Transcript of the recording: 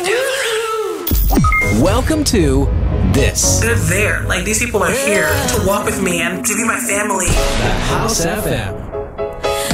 Welcome to This. They're there. Like, these people are here to walk with me and to be my family. The House FM.